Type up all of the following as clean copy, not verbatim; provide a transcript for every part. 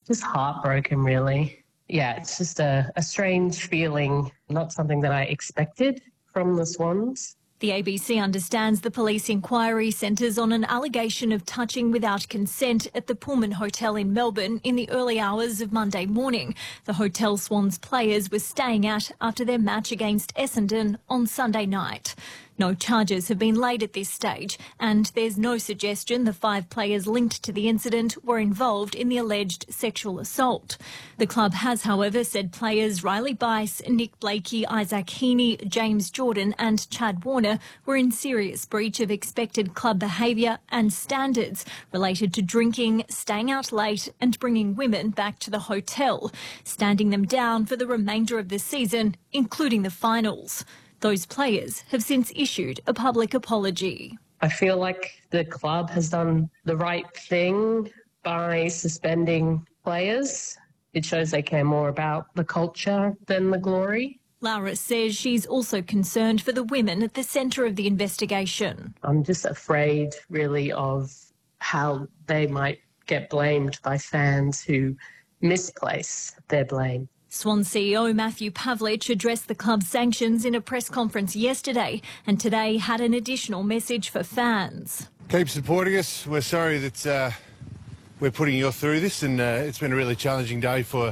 Just heartbroken, really. Yeah, it's just a strange feeling, not something that I expected from the Swans. The ABC understands the police inquiry centres on an allegation of touching without consent at the Pullman Hotel in Melbourne in the early hours of Monday morning. The hotel Swans players were staying at after their match against Essendon on Sunday night. No charges have been laid at this stage, and there's no suggestion the 5 players linked to the incident were involved in the alleged sexual assault. The club has, however, said players Riley Bice, Nick Blakey, Isaac Heaney, James Jordan and Chad Warner were in serious breach of expected club behaviour and standards related to drinking, staying out late and bringing women back to the hotel, standing them down for the remainder of the season, including the finals. Those players have since issued a public apology. I feel like the club has done the right thing by suspending players. It shows they care more about the culture than the glory. Laura says she's also concerned for the women at the centre of the investigation. I'm just afraid, really, of how they might get blamed by fans who misplace their blame. Swan CEO Matthew Pavlich addressed the club's sanctions in a press conference yesterday and today had an additional message for fans. Keep supporting us. We're sorry that we're putting you through this, and it's been a really challenging day for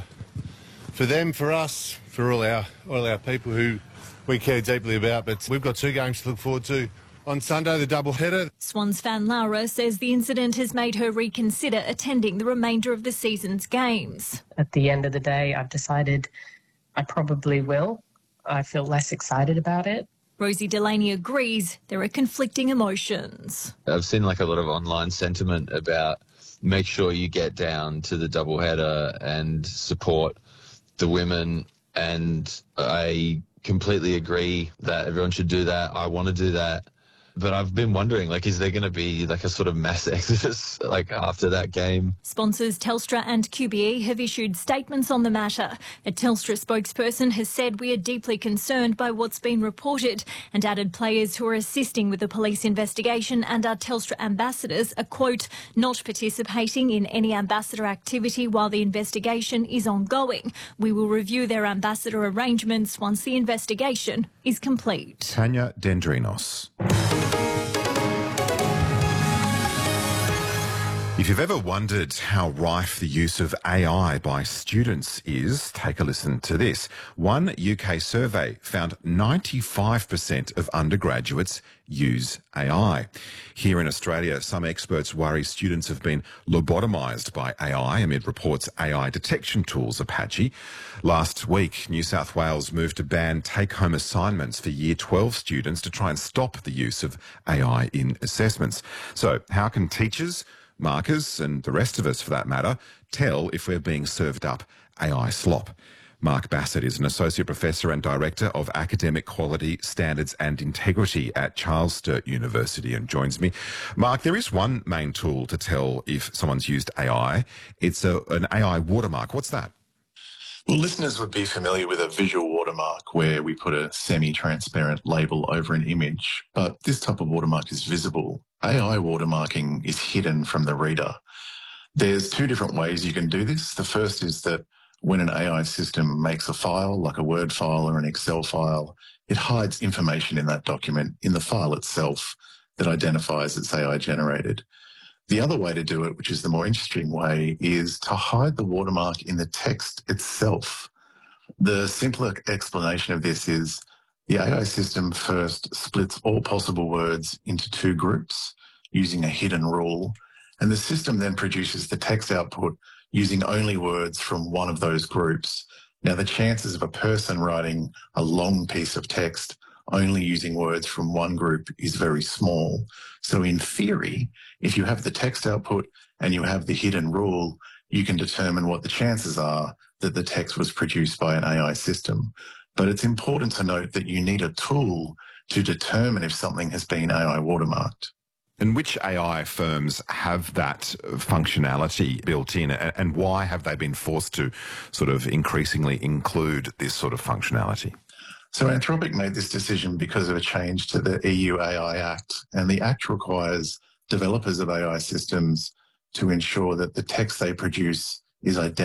them, for us, for all our people who we care deeply about. But we've got 2 games to look forward to. On Sunday, the doubleheader. Swans fan Laura says the incident has made her reconsider attending the remainder of the season's games. At the end of the day, I've decided I probably will. I feel less excited about it. Rosie Delaney agrees there are conflicting emotions. I've seen like a lot of online sentiment about make sure you get down to the doubleheader and support the women, and I completely agree that everyone should do that. I want to do that. But I've been wondering, is there going to be a sort of mass exodus after that game? Sponsors Telstra and QBE have issued statements on the matter. A Telstra spokesperson has said we are deeply concerned by what's been reported and added players who are assisting with the police investigation and our Telstra ambassadors are, quote, not participating in any ambassador activity while the investigation is ongoing. We will review their ambassador arrangements once the investigation is complete. Tanya Dendrinos. If you've ever wondered how rife the use of AI by students is, take a listen to this. One UK survey found 95% of undergraduates use AI. Here in Australia, some experts worry students have been lobotomised by AI amid reports AI detection tools are patchy. Last week, New South Wales moved to ban take-home assignments for Year 12 students to try and stop the use of AI in assessments. So how can teachers, markers and the rest of us, for that matter, tell if we're being served up AI slop? Mark Bassett is an Associate Professor and Director of Academic Quality, Standards and Integrity at Charles Sturt University and joins me. Mark, there is one main tool to tell if someone's used AI. It's an AI watermark. What's that? Well, listeners would be familiar with a visual watermark where we put a semi-transparent label over an image, but this type of watermark is visible. AI watermarking is hidden from the reader. There's 2 different ways you can do this. The first is that when an AI system makes a file, like a Word file or an Excel file, it hides information in that document, in the file itself, that identifies it's AI generated. The other way to do it, which is the more interesting way, is to hide the watermark in the text itself. The simpler explanation of this is the AI system first splits all possible words into 2 groups using a hidden rule, and the system then produces the text output using only words from one of those groups. Now, the chances of a person writing a long piece of text only using words from one group is very small. So in theory, if you have the text output and you have the hidden rule, you can determine what the chances are that the text was produced by an AI system. But it's important to note that you need a tool to determine if something has been AI watermarked. And which AI firms have that functionality built in, and why have they been forced to sort of increasingly include this sort of functionality? So Anthropic made this decision because of a change to the EU AI Act, and the Act requires developers of AI systems to ensure that the text they produce is identical